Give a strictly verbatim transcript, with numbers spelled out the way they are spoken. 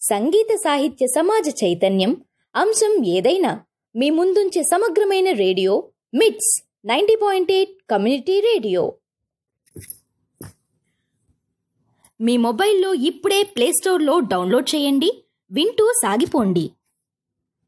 సంగీత సాహిత్య సమాజ చైతన్యం అంశం ఏదైనా మీ ముందుంచే సమగ్రమైన రేడియో మిట్స్ ninety point eight community radio. మీ మొబైల్లో ఇప్పుడే ప్లేస్టోర్లో డౌన్లోడ్ చేయండి, వింటూ సాగిపోండి.